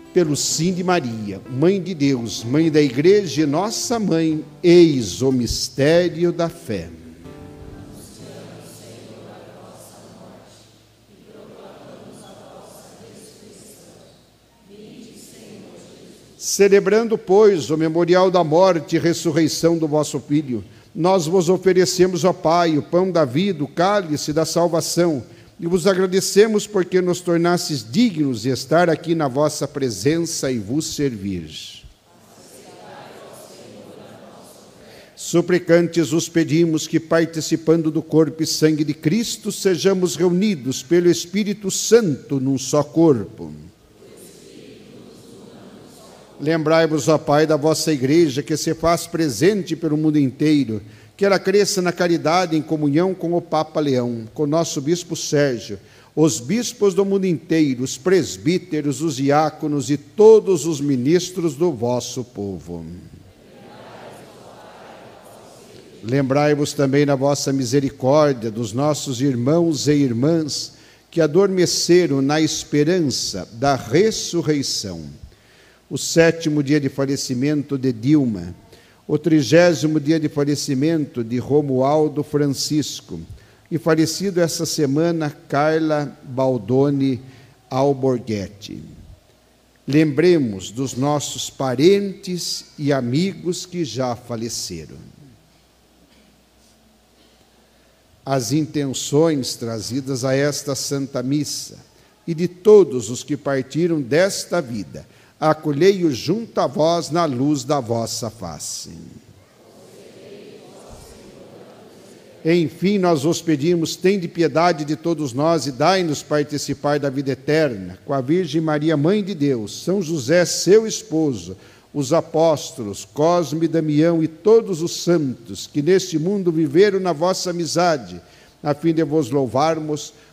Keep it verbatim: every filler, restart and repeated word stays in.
pelo sim de Maria, Mãe de Deus, Mãe da Igreja e nossa Mãe, eis o mistério da fé. Celebrando, pois, o memorial da morte e ressurreição do vosso Filho, nós vos oferecemos, ó Pai, o pão da vida, o cálice da salvação, e vos agradecemos porque nos tornastes dignos de estar aqui na vossa presença e vos servir. Suplicantes os pedimos que, participando do corpo e sangue de Cristo, sejamos reunidos pelo Espírito Santo num só corpo. Lembrai-vos, ó Pai, da vossa Igreja, que se faz presente pelo mundo inteiro, que ela cresça na caridade em comunhão com o Papa Leão, com o nosso Bispo Sérgio, os bispos do mundo inteiro, os presbíteros, os diáconos e todos os ministros do vosso povo. Lembrai-vos também na vossa misericórdia dos nossos irmãos e irmãs que adormeceram na esperança da ressurreição. O sétimo dia de falecimento de Dilma, o trigésimo dia de falecimento de Romualdo Francisco, e falecido essa semana, Carla Baldoni Alborguete. Lembremos dos nossos parentes e amigos que já faleceram. As intenções trazidas a esta Santa Missa e de todos os que partiram desta vida, acolhei-os junto a vós na luz da vossa face. Enfim, nós vos pedimos, tende piedade de todos nós e dai-nos participar da vida eterna, com a Virgem Maria, Mãe de Deus, São José, seu esposo, os apóstolos, Cosme e Damião e todos os santos que neste mundo viveram na vossa amizade, a fim de vos louvarmos,